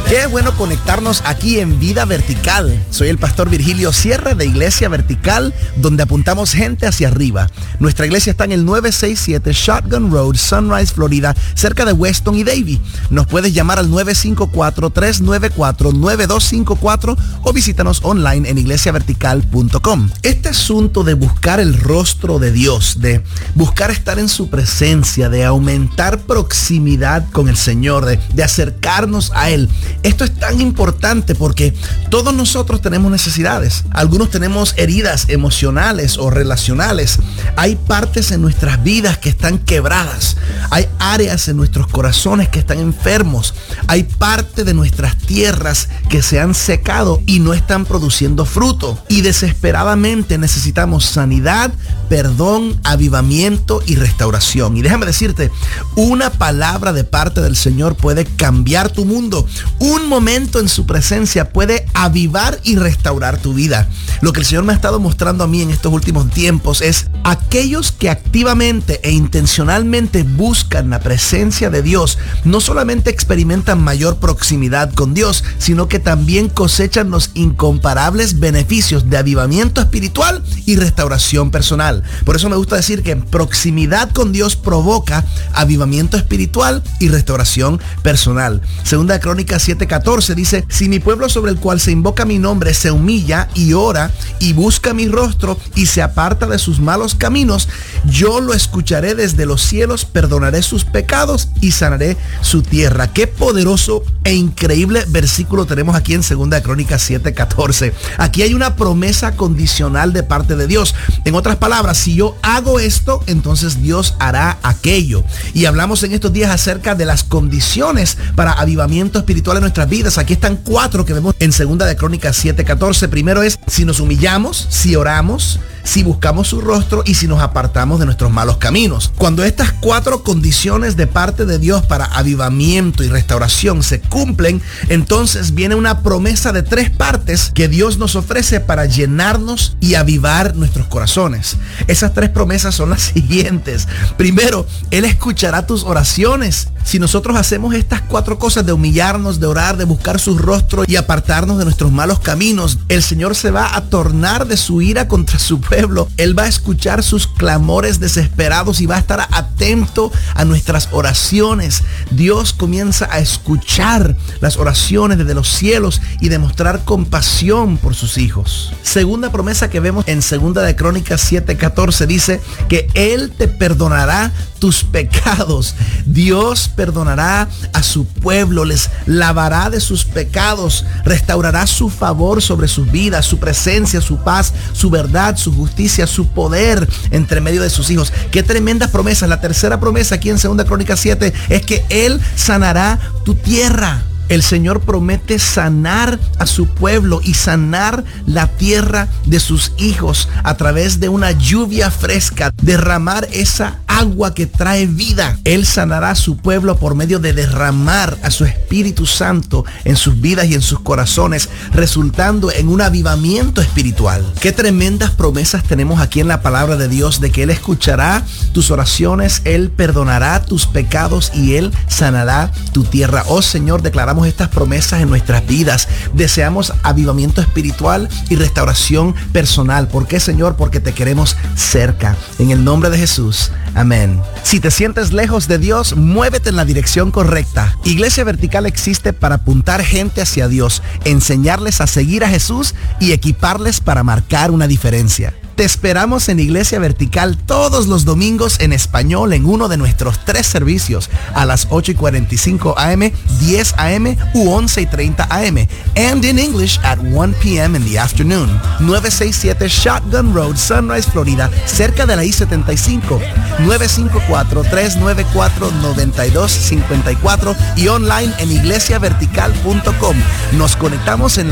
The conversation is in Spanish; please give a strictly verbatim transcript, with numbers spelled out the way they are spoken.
Qué bueno conectarnos aquí en Vida Vertical. Soy el pastor Virgilio Sierra de Iglesia Vertical, donde apuntamos gente hacia arriba. Nuestra iglesia está en el nueve seis siete Shotgun Road, Sunrise, Florida, cerca de Weston y Davie. Nos puedes llamar al nueve cinco cuatro, tres nueve cuatro, nueve dos cinco cuatro o visítanos online en iglesia vertical punto com. Este asunto de buscar el rostro de Dios, de buscar estar en su presencia, de aumentar proximidad con el Señor, de, de acercarnos a Él. Esto es tan importante porque todos nosotros tenemos necesidades. Algunos tenemos heridas emocionales o relacionales. Hay partes en nuestras vidas que están quebradas. Hay áreas en nuestros corazones que están enfermos. Hay parte de nuestras tierras que se han secado y no están produciendo fruto. Y desesperadamente necesitamos sanidad, perdón, avivamiento y restauración. Y déjame decirte, una palabra de parte del Señor puede cambiar tu mundo. Un momento en su presencia puede avivar y restaurar tu vida. Lo que el Señor me ha estado mostrando a mí en estos últimos tiempos es aquellos que activamente e intencionalmente buscan la presencia de Dios, no solamente experimentan mayor proximidad con Dios, sino que también cosechan los incomparables beneficios de avivamiento espiritual y restauración personal. Por eso me gusta decir que proximidad con Dios provoca avivamiento espiritual y restauración personal. Segunda de Crónicas siete catorce dice: si mi pueblo sobre el cual se invoca mi nombre se humilla y ora y busca mi rostro y se aparta de sus malos caminos, yo lo escucharé desde los cielos, perdonaré sus pecados y sanaré su tierra. Qué poderoso e increíble versículo tenemos aquí en Segunda de Crónicas siete catorce. Aquí hay una promesa condicional de parte de Dios. En otras palabras, si yo hago esto, entonces Dios hará aquello. Y hablamos en estos días acerca de las condiciones para avivamiento espiritual en nuestras vidas. Aquí están cuatro que vemos en Segunda de Crónicas siete catorce. Primero es si nos humillamos, si oramos, si buscamos su rostro y si nos apartamos de nuestros malos caminos. Cuando estas cuatro condiciones de parte de Dios para avivamiento y restauración se cumplen, entonces viene una promesa de tres partes que Dios nos ofrece para llenarnos y avivar nuestros corazones. Esas tres promesas son las siguientes. Primero, Él escuchará tus oraciones. Si nosotros hacemos estas cuatro cosas de humillarnos, de orar, de buscar su rostro y apartarnos de nuestros malos caminos, el Señor se va a tornar de su ira contra su pueblo. Él va a escuchar sus clamores desesperados y va a estar atento a nuestras oraciones. Dios comienza a escuchar las oraciones desde los cielos y demostrar compasión por sus hijos. Segunda promesa que vemos en Segunda de Crónicas siete catorce dice que Él te perdonará tus pecados. Dios perdonará a su pueblo, les lavará de sus pecados, restaurará su favor sobre sus vidas, su presencia, su paz, su verdad, su justicia, su poder entre medio de sus hijos. Qué tremendas promesas. La tercera promesa aquí en Segunda Crónicas siete es que Él sanará tu tierra. El Señor promete sanar a su pueblo y sanar la tierra de sus hijos a través de una lluvia fresca, derramar esa agua que trae vida. Él sanará a su pueblo por medio de derramar a su Espíritu Santo en sus vidas y en sus corazones, resultando en un avivamiento espiritual. Qué tremendas promesas tenemos aquí en la palabra de Dios de que Él escuchará tus oraciones, Él perdonará tus pecados y Él sanará tu tierra. Oh Señor, declaramos estas promesas en nuestras vidas. Deseamos avivamiento espiritual y restauración personal. ¿Por qué, Señor? Porque te queremos cerca. En el nombre de Jesús. Amén. Si te sientes lejos de Dios, muévete en la dirección correcta. Iglesia Vertical existe para apuntar gente hacia Dios, enseñarles a seguir a Jesús y equiparles para marcar una diferencia. Te esperamos en Iglesia Vertical todos los domingos en español en uno de nuestros tres servicios a las ocho y cuarenta y cinco a m, diez a m u once y treinta a m and in English at one p m in the afternoon. nueve seis siete Shotgun Road, Sunrise, Florida, cerca de la I setenta y cinco. nueve cinco cuatro, tres nueve cuatro, nueve dos cinco cuatro y online en iglesia vertical punto com. Nos conectamos en